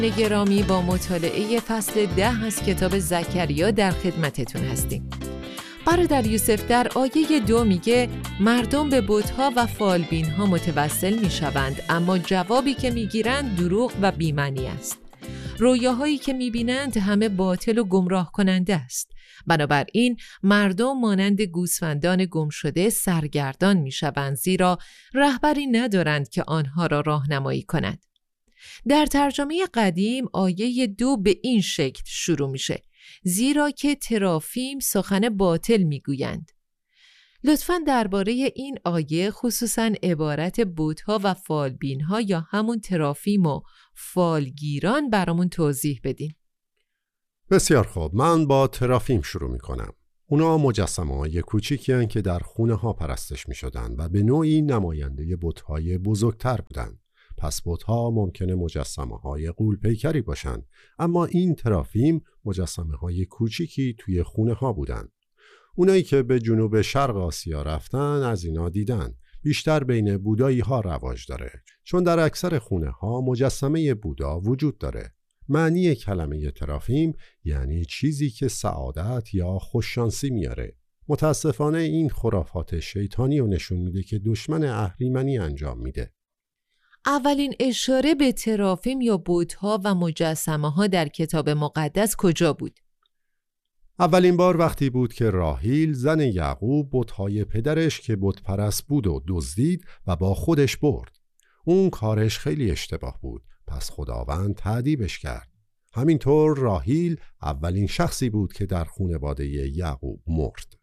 گرامی، با مطالعه فصل 10 از کتاب زکریا در خدمتتون هستیم. برادر یوسف در آیه 2 میگه مردم به بت‌ها و فالبین‌ها متوسل میشوند، اما جوابی که میگیرند دروغ و بی‌معنی است. رویاهایی که میبینند همه باطل و گمراه کننده است. بنابراین مردم مانند گوسفندان گم شده سرگردان میشوند، زیرا رهبری ندارند که آنها را راهنمایی کند. در ترجمه قدیم آیه 2 به این شکل شروع میشه: زیرا که ترافیم سخن باطل میگویند. لطفاً درباره این آیه، خصوصاً عبارت بت‌ها و فالبین‌ها یا همون ترافیم و فالگیران، برامون توضیح بدین. بسیار خوب، من با ترافیم شروع میکنم. اونا مجسمه‌های کوچیکی هستند که در خونه ها پرستش میشدن و به نوعی نماینده بت‌های بزرگتر بودن. پس بت‌ها ممکنه مجسمه‌های غول‌پیکری باشن، اما این ترافیم مجسمه‌های کوچیکی توی خونه ها بودن. اونایی که به جنوب شرق آسیا رفتن از اینا دیدن. بیشتر بین بودایی ها رواج داره، چون در اکثر خونه ها مجسمه بودا وجود داره. معنی کلمه ترافیم یعنی چیزی که سعادت یا خوششانسی میاره. متاسفانه این خرافات شیطانی رو نشون میده که دشمن اهریمنی انجام میده. اولین اشاره به ترافیم یا بت‌ها و مجسمه‌ها در کتاب مقدس کجا بود؟ اولین بار وقتی بود که راهیل زن یعقوب بت‌های پدرش که بت پرست بود و دزدید و با خودش برد. اون کارش خیلی اشتباه بود، پس خداوند تأدیبش کرد. همینطور راهیل اولین شخصی بود که در خانواده یعقوب مرد.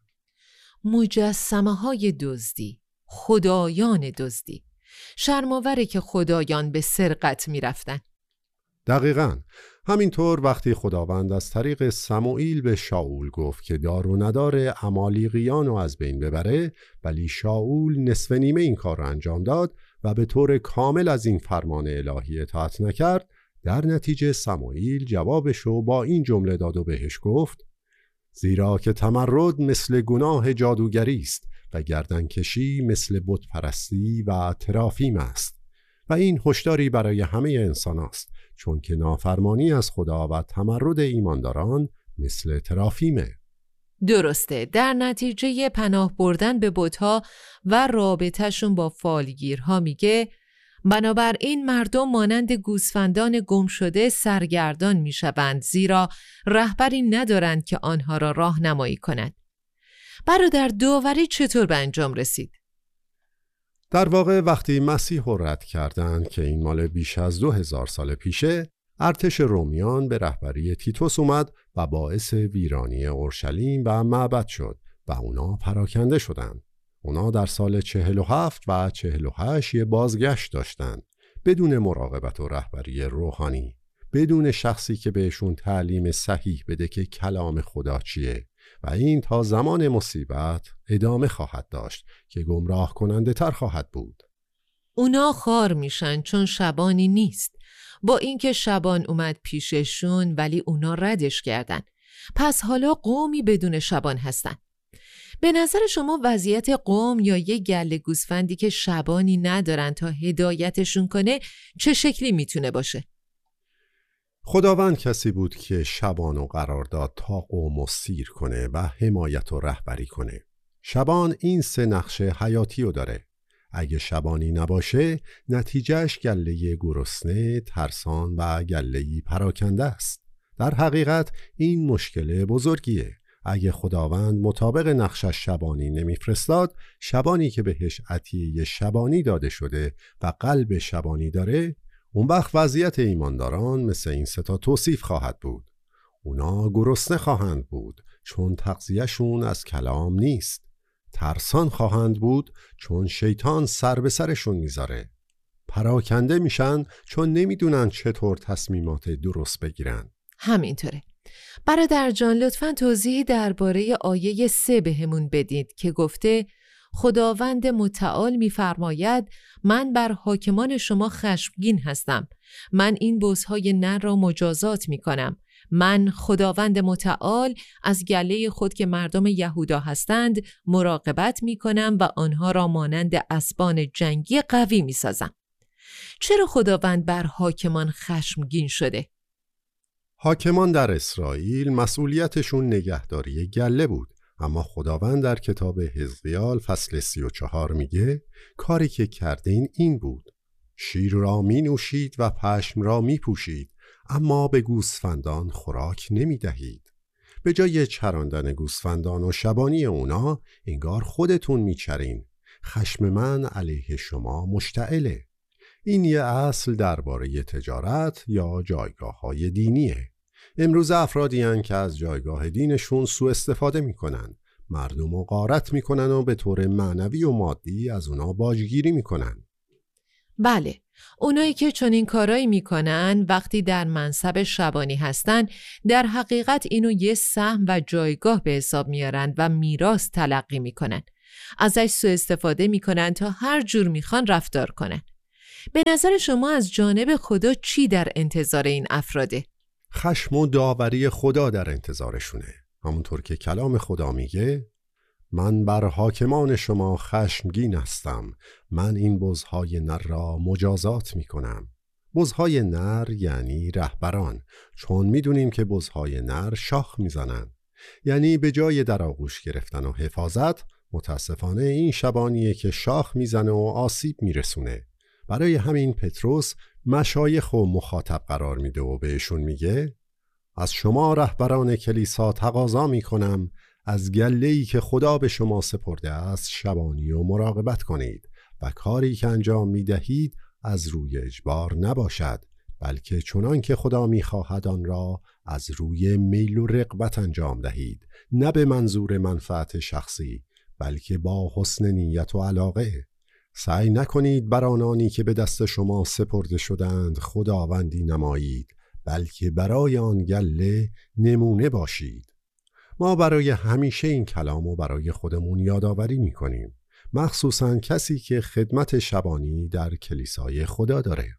مجسمه‌های دزدی، خدایان دزدی. شرم‌آوره که خدایان به سرقت می‌رفتن. دقیقاً. همینطور وقتی خداوند از طریق سموئیل به شاول گفت که دار و ندار عمالیقیان رو از بین ببره، ولی شاول نصف نیمه این کار رو انجام داد و به طور کامل از این فرمان الهی اطاعت نکرد، در نتیجه سموئیل جوابش رو با این جمله داد و بهش گفت: زیرا که تمرد مثل گناه جادوگری است و گردنکشی مثل بت پرستی و ترافیم است. و این هشداری برای همه انسان است، چون که نافرمانی از خدا و تمرد ایمانداران مثل ترافیمه. درسته. در نتیجه پناه بردن به بت‌ها و رابطه‌شون با فالگیرها میگه بنابراین مردم مانند گوسفندان گم شده سرگردان میشوند، زیرا رهبری ندارند که آنها را راهنمایی کند. برادر، داوری چطور به انجام رسید؟ در واقع وقتی مسیح رو رد کردند که این مال بیش از 2000 سال پیشه، ارتش رومیان به رهبری تیتوس اومد و باعث ویرانی اورشلیم و معبد شد و اونا پراکنده شدند. اونا در سال 47 و 48 یه بازگشت داشتند، بدون مراقبت و رهبری روحانی، بدون شخصی که بهشون تعلیم صحیح بده که کلام خدا چیه، و این تا زمان مصیبت ادامه خواهد داشت که گمراه کننده تر خواهد بود. اونا خار میشن چون شبانی نیست. با اینکه شبان اومد پیششون ولی اونا ردش کردن. پس حالا قومی بدون شبان هستن. به نظر شما وضعیت قوم یا یک گله گوسفندی که شبانی ندارن تا هدایتشون کنه چه شکلی میتونه باشه؟ خداوند کسی بود که شبانو قرار داد تا قومو سیر کنه و حمایت و رهبری کنه. شبان این 3 نقش حیاتی رو داره. اگه شبانی نباشه، نتیجهش گله گرسنه، ترسان و گله‌ای پراکنده است. در حقیقت این مشکل بزرگیه. اگه خداوند مطابق نقشش شبانی نمیفرستاد، شبانی که بهش عطیه شبانی داده شده و قلب شبانی داره، اون وقت وضعیت ایمانداران مثل این 3 توصیف خواهد بود. اونا گرسنه خواهند بود چون تغذیه‌شون از کلام نیست. ترسان خواهند بود چون شیطان سر به سرشون میذاره. پراکنده میشن چون نمیدونن چطور تصمیمات درست بگیرن. همینطوره. برادر جان، لطفاً توضیحی درباره آیه 3 بهمون بدید که گفته خداوند متعال می‌فرماید من بر حاکمان شما خشمگین هستم. من این بزهای نر را مجازات می‌کنم. من خداوند متعال از گله خود که مردم یهودا هستند مراقبت می‌کنم و آنها را مانند اسبان جنگی قوی می‌سازم. چرا خداوند بر حاکمان خشمگین شده؟ حاکمان در اسرائیل مسئولیتشون نگهداری گله بود، اما خداوند در کتاب حزقیال فصل 34 میگه کاری که کردین این بود: شیر را می نوشید و پشم را می پوشید، اما به گوسفندان خوراک نمی دهید. به جای چراندن گوسفندان و شبانی اونا انگار خودتون می چرین. خشم من علیه شما مشتعله. این یه اصل درباره تجارت یا جایگاه‌های دینیه. امروز افرادی هستند که از جایگاه دینشون سوء استفاده میکنن، مردم رو غارت میکنن و به طور معنوی و مادی از اونا باجگیری میکنن. بله، اونایی که چنین کارایی میکنن وقتی در منصب شبانی هستن در حقیقت اینو یه سهم و جایگاه به حساب میارن و میراث تلقی میکنن. ازش سوء استفاده میکنن تا هر جور میخوان رفتار کنن. به نظر شما از جانب خدا چی در انتظار این افراده؟ خشم و داوری خدا در انتظارشونه. همونطور که کلام خدا میگه من بر حاکمان شما خشمگین هستم، من این بزهای نر را مجازات میکنم. بزهای نر یعنی رهبران، چون میدونیم که بزهای نر شاخ میزنن. یعنی به جای در آغوش گرفتن و حفاظت، متاسفانه این شبانیه که شاخ میزنه و آسیب میرسونه. برای همین پتروس مشایخ و مخاطب قرار میده و بهشون میگه از شما رهبران کلیسا تقاضا میکنم از گله‌ای که خدا به شما سپرده است شبانی و مراقبت کنید و کاری که انجام میدهید از روی اجبار نباشد، بلکه چنان که خدا میخواهد آن را از روی میل و رغبت انجام دهید، نه به منظور منفعت شخصی بلکه با حسن نیت و علاقه. سعی نکنید بر آنانی که به دست شما سپرده شدند خداوندی نمایید، بلکه برای آن گله نمونه باشید. ما برای همیشه این کلامو برای خودمون یادآوری میکنیم، مخصوصاً کسی که خدمت شبانی در کلیسای خدا داره.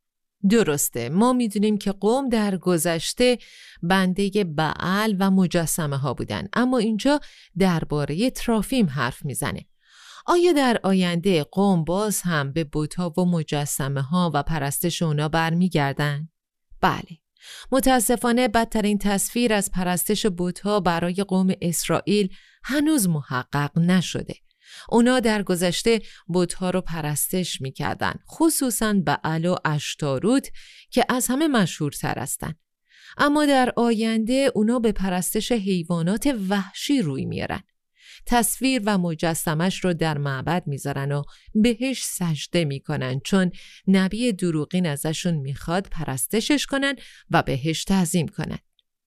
درسته، ما میدونیم که قوم در گذشته بنده بعل و مجسمه ها بودن، اما اینجا درباره ترافیم حرف میزنه. آیا در آینده قوم باز هم به بت‌ها و مجسمه ها و پرستش اونا برمیگردن؟ بله. متاسفانه بدترین تصویر از پرستش بت‌ها برای قوم اسرائیل هنوز محقق نشده. اونا در گذشته بت‌ها رو پرستش می‌کردن، خصوصاً بعل و اشتاروت که از همه مشهورتر هستن. اما در آینده اونا به پرستش حیوانات وحشی روی میارن. تصویر و مجسمش رو در معبد میذارن و بهش سجده میکنن، چون نبی دروغین ازشون میخواد پرستشش کنن و بهش تعظیم کنن.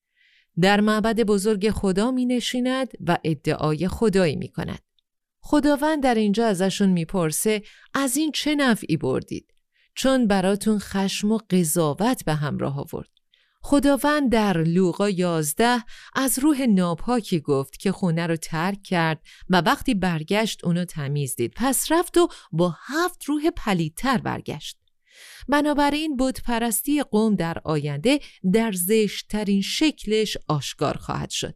در معبد بزرگ خدا مینشیند و ادعای خدایی میکند. خداوند در اینجا ازشون میپرسه از این چه نفعی بردید؟ چون براتون خشم و قضاوت به همراه آورد. خداوند در لوقا 11 از روح ناپاکی گفت که خونه رو ترک کرد و وقتی برگشت اونو تمیز دید، پس رفت و با 7 روح پلیدتر برگشت. بنابراین بت پرستی قوم در آینده در زشت‌ترین شکلش آشکار خواهد شد.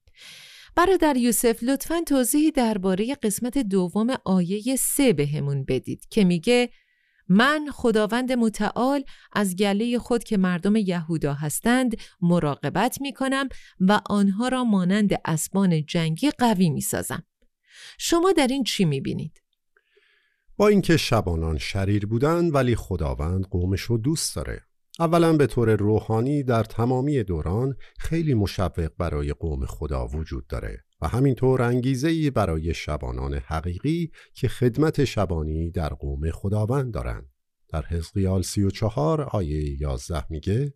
برادر یوسف لطفاً توضیحی درباره قسمت دوم آیه 3 بهمون بدید که میگه من خداوند متعال از گله خود که مردم یهودا هستند مراقبت می کنم و آنها را مانند اسبان جنگی قوی می سازم. شما در این چی می بینید؟ با اینکه شبانان شریر بودن ولی خداوند قومش رو دوست داره. اولا به طور روحانی در تمامی دوران خیلی مشوق برای قوم خدا وجود داره و همینطور انگیزه‌ای برای شبانان حقیقی که خدمت شبانی در قوم خداوند دارن. در حزقیال 34 آیه 11 میگه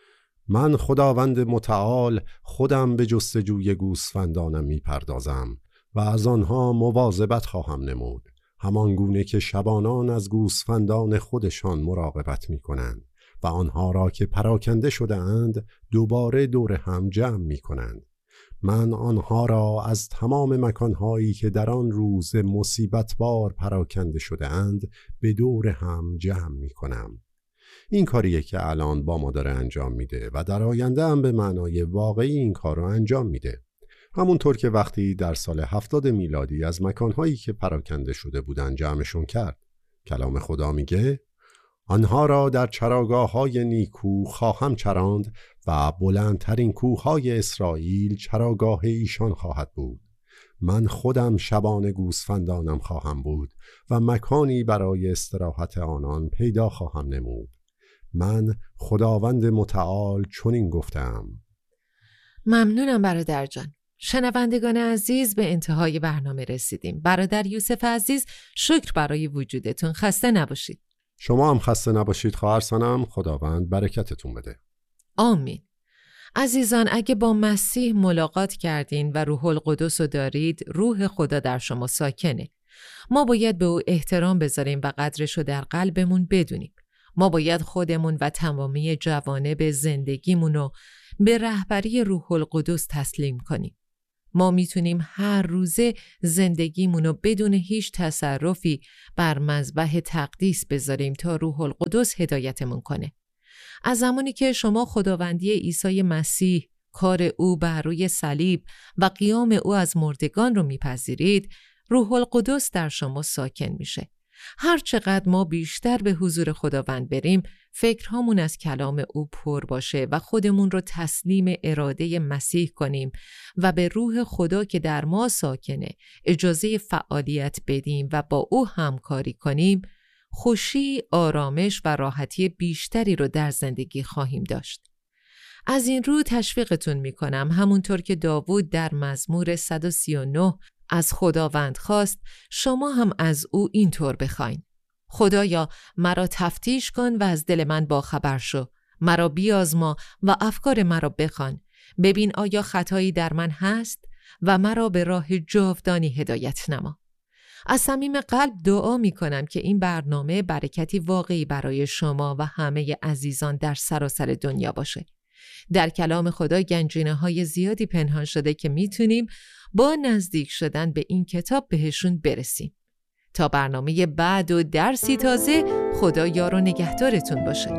من خداوند متعال خودم به جستجوی گوسفندانم میپردازم و از آنها مواظبت خواهم نمود، همان گونه که شبانان از گوسفندان خودشان مراقبت میکنند و آنها را که پراکنده شده اند دوباره دور هم جمع می کنند. من آنها را از تمام مکانهایی که در آن روز مصیبت بار پراکنده شده اند به دور هم جمع می کنم. این کاریه که الان با ما داره انجام میده و در آینده هم به معنای واقعی این کار رو انجام میده. همونطور که وقتی در سال 70 میلادی از مکانهایی که پراکنده شده بودن جمعشون کرد. کلام خدا میگه آنها را در چراگاه‌های نیکو خواهم چراند و بلندترین کوه‌های اسرائیل چراگاه ایشان خواهد بود. من خودم شبان گوسفندانم خواهم بود و مکانی برای استراحت آنان پیدا خواهم نمود. من خداوند متعال چنین گفتم. ممنونم برادر جان. شنوندگان عزیز، به انتهای برنامه رسیدیم. برادر یوسف عزیز، شکر برای وجودتون. خسته نباشید. شما هم خسته نباشید خواهر سنم. خداوند برکتتون بده. آمین. عزیزان، اگه با مسیح ملاقات کردین و روح القدس رو دارید، روح خدا در شما ساکنه. ما باید به او احترام بذاریم و قدرش رو در قلبمون بدونیم. ما باید خودمون و تمامی جوانب زندگیمون رو به رهبری روح القدس تسلیم کنیم. ما میتونیم هر روزه زندگیمون رو بدون هیچ تصرفی بر مذبح تقدیس بذاریم تا روح القدس هدایتمون کنه. از زمانی که شما خداوندی عیسی مسیح، کار او بر روی صلیب و قیام او از مردگان رو میپذیرید، روح القدس در شما ساکن میشه. هر چقدر ما بیشتر به حضور خداوند بریم، فکرهامون از کلام او پر باشه و خودمون رو تسلیم اراده مسیح کنیم و به روح خدا که در ما ساکنه اجازه فعالیت بدیم و با او همکاری کنیم، خوشی، آرامش و راحتی بیشتری رو در زندگی خواهیم داشت. از این رو تشویقتون میکنم همونطور که داوود در مزمور 139 از خداوند خواست، شما هم از او اینطور بخواین: خدایا مرا تفتیش کن و از دل من باخبر شو، مرا بیازما و افکار مرا بخوان، ببین آیا خطایی در من هست و مرا به راه جاودانی هدایت نما. از صمیم قلب دعا می کنم که این برنامه برکتی واقعی برای شما و همه عزیزان در سراسر دنیا باشه. در کلام خدا گنجینه‌های زیادی پنهان شده که میتونیم با نزدیک شدن به این کتاب بهشون برسیم. تا برنامه بعد و درسی تازه، خدا یار و نگهدارتون باشه.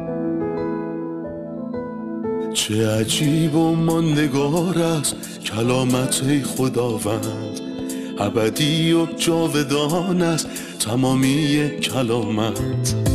چه عجیب و ماندگار است کلامت ای خداوند، ابدی و جاودان است تمامی کلامت.